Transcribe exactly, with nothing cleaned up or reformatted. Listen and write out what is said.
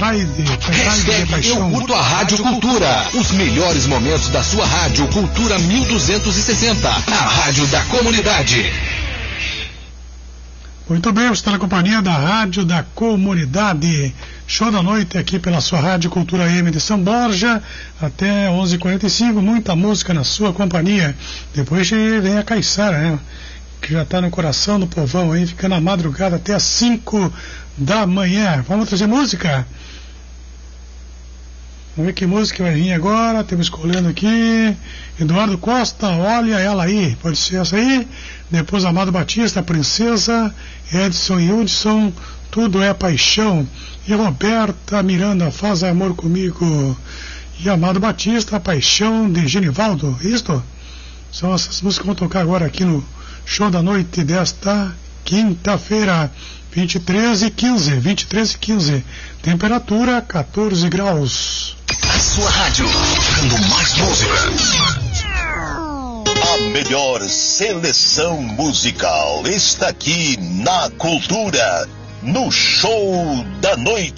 Pendrive, pendrive de paixão. Eu curto a Rádio Cultura. Os melhores momentos da sua rádio Cultura mil duzentos e sessenta. A rádio da comunidade. Muito bem, você está na companhia da Rádio da Comunidade. Show da noite aqui pela sua Rádio Cultura M de São Borja, até onze e quarenta e cinco, muita música na sua companhia. Depois vem a Caiçara, né? Que já está no coração do povão aí, fica na madrugada até as cinco da manhã. Vamos trazer música? Vamos ver que música vai vir agora. Estamos escolhendo aqui Eduardo Costa, Olha Ela Aí, pode ser essa aí. Depois Amado Batista, Princesa, Edson e Hudson, Tudo é Paixão. E Roberta Miranda, Faz Amor Comigo. E Amado Batista, Paixão de Genivaldo. Isto? São essas músicas que vão tocar agora aqui no show da noite desta quinta-feira, vinte e três e quinze, vinte e três e quinze, temperatura quatorze graus. A sua rádio, tocando mais música. A melhor seleção musical está aqui na Cultura, no show da noite.